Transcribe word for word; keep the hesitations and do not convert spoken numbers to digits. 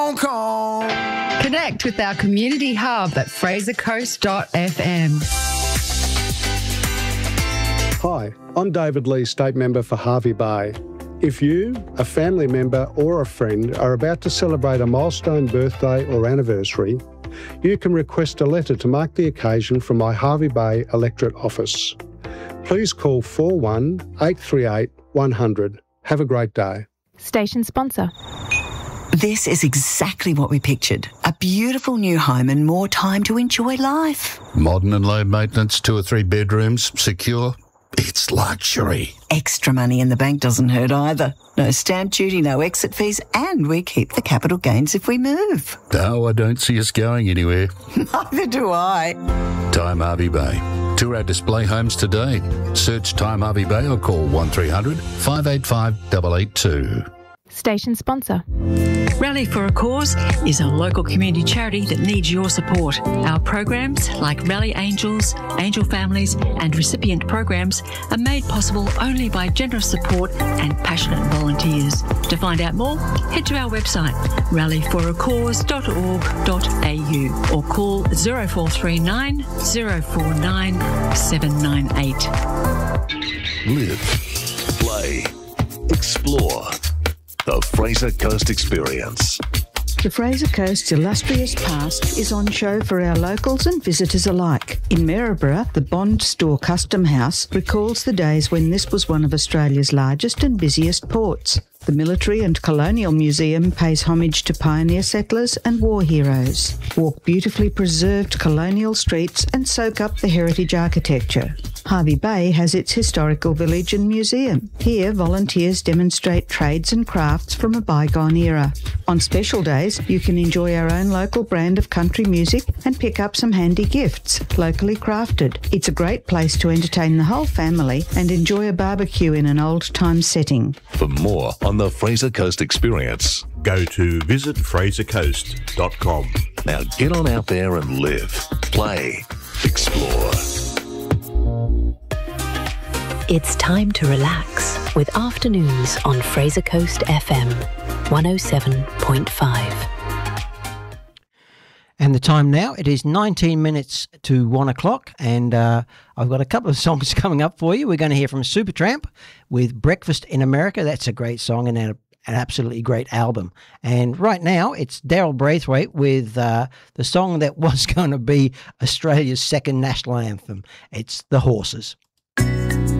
Hong Kong. Connect with our community hub at fraser coast dot f m. Hi, I'm David Lee, State Member for Hervey Bay. If you, a family member or a friend are about to celebrate a milestone birthday or anniversary, you can request a letter to mark the occasion from my Hervey Bay electorate office. Please call four one eight three eight one hundred. Have a great day. Station sponsor. This is exactly what we pictured. A beautiful new home and more time to enjoy life. Modern and low maintenance, two or three bedrooms, secure. It's luxury. Extra money in the bank doesn't hurt either. No stamp duty, no exit fees, and we keep the capital gains if we move. No, I don't see us going anywhere. Neither do I. Time Hervey Bay. Tour our display homes today. Search Time Hervey Bay or call one three hundred five eight five eight eight two. Station sponsor. Rally for a Cause is a local community charity that needs your support. Our programs, like Rally Angels, Angel Families and recipient programs, are made possible only by generous support and passionate volunteers. To find out more, head to our website, rally for a cause dot org dot a u or call zero four three nine zero four nine seven nine eight. Live, play, explore. The Fraser Coast Experience. The Fraser Coast's illustrious past is on show for our locals and visitors alike. In Maryborough, the Bond Store Custom House recalls the days when this was one of Australia's largest and busiest ports. The Military and Colonial Museum pays homage to pioneer settlers and war heroes. Walk beautifully preserved colonial streets and soak up the heritage architecture. Hervey Bay has its historical village and museum. Here, volunteers demonstrate trades and crafts from a bygone era. On special days, you can enjoy our own local brand of country music and pick up some handy gifts, locally crafted. It's a great place to entertain the whole family and enjoy a barbecue in an old-time setting. For more on the Fraser Coast Experience, go to visit fraser coast dot com. Now get on out there and live, play, explore. It's time to relax with Afternoons on Fraser Coast F M one oh seven point five. And the time now, it is nineteen minutes to one o'clock, and uh, I've got a couple of songs coming up for you. We're going to hear from Supertramp with Breakfast in America. That's a great song and an, an absolutely great album. And right now, it's Daryl Braithwaite with uh, the song that was going to be Australia's second national anthem. It's The Horses.